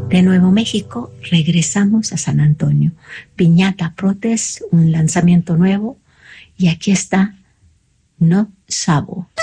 De Nuevo México regresamos a San Antonio. Piñata Protest, un lanzamiento nuevo. Y aquí está No Sabo.